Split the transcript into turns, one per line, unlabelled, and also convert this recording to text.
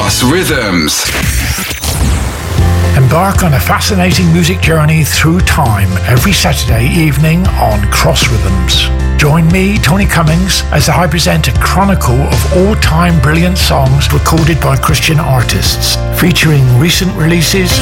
Cross Rhythms.
Embark on a fascinating music journey through time every Saturday evening on Cross Rhythms. Join me, Tony Cummings, as I present a chronicle of all-time brilliant songs recorded by Christian artists, featuring recent releases,